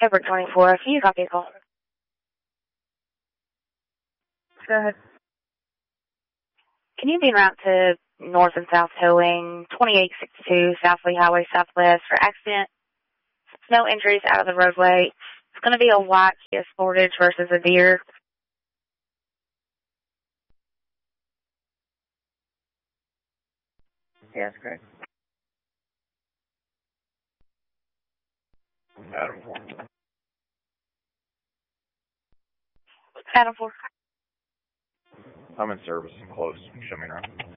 Edward 24, can you copy a call? Go ahead. Can you be en route to North and South Towing, 2862 Southlee Highway Southwest for accident? No injuries out of the roadway. It's going to be a white Kia Sportage versus a Deer. Yes, correct. Adam 4. I'm in service. I'm close. Show me around.